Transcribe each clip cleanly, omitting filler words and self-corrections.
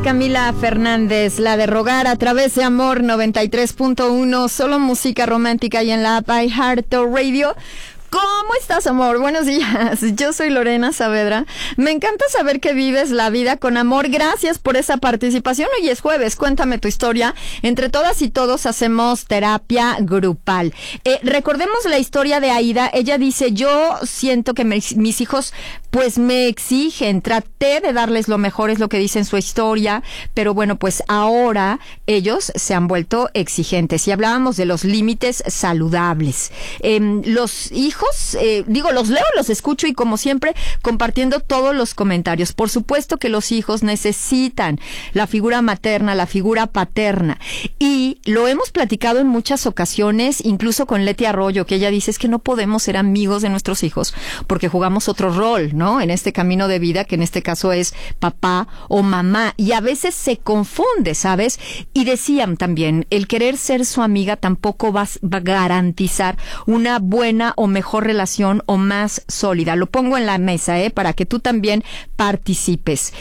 Camila Fernández, la de Rogar a través de Amor 93.1, solo música romántica y en la app iHeartRadio. ¿Cómo estás, amor? Buenos días. Yo soy Lorena Saavedra. Me encanta saber que vives la vida con amor. Gracias por esa participación. Hoy es jueves. Cuéntame tu historia. Entre todas y todos hacemos terapia grupal. Recordemos la historia de Aida. Ella dice, yo siento que mis hijos pues me exigen. Traté de darles lo mejor, es lo que dice en su historia. Pero bueno, pues ahora ellos se han vuelto exigentes. Y hablábamos de los límites saludables. Los hijos, los leo, los escucho y como siempre compartiendo todos los comentarios. Por supuesto que los hijos necesitan la figura materna, la figura paterna y lo hemos platicado en muchas ocasiones, incluso con Leti Arroyo, que ella dice es que no podemos ser amigos de nuestros hijos porque jugamos otro rol, ¿no? En este camino de vida que en este caso es papá o mamá y a veces se confunde, ¿sabes? Y decían también, el querer ser su amiga tampoco va a garantizar una buena o mejor relación o más sólida. Lo pongo en la mesa, para que tú también participes.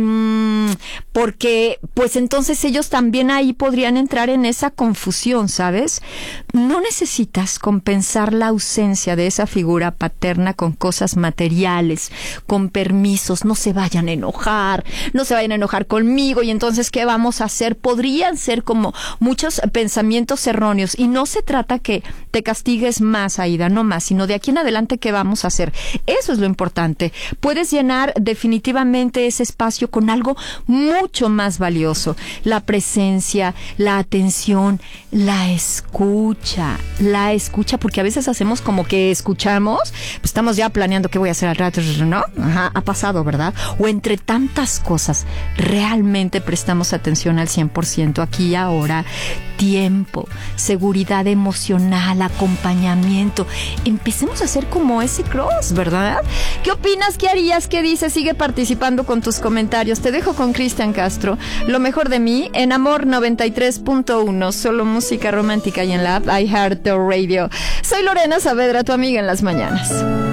Porque, pues entonces ellos también ahí podrían entrar en esa confusión, ¿sabes? No necesitas compensar la ausencia de esa figura paterna con cosas materiales, con permisos. No se vayan a enojar conmigo y entonces, ¿qué vamos a hacer? Podrían ser como muchos pensamientos erróneos y no se trata que te castigues más, Aida, no más, sino de aquí en adelante, ¿qué vamos a hacer? Eso es lo importante. Puedes llenar definitivamente ese espacio con algo mucho más valioso. La presencia, la atención, la escucha, porque a veces hacemos como que escuchamos, pues estamos ya planeando qué voy a hacer al rato, ¿no? Ajá, ha pasado, ¿verdad? O entre tantas cosas, realmente prestamos atención al 100% aquí y ahora. Tiempo, seguridad emocional, acompañamiento. Empecemos a hacer como ese cross, ¿verdad? ¿Qué opinas? ¿Qué harías? ¿Qué dices? Sigue participando con tus comentarios. Te dejo con Cristian Castro. Lo mejor de mí en Amor 93.1. Solo música romántica y en la app iHeartRadio. Soy Lorena Saavedra, tu amiga en las mañanas.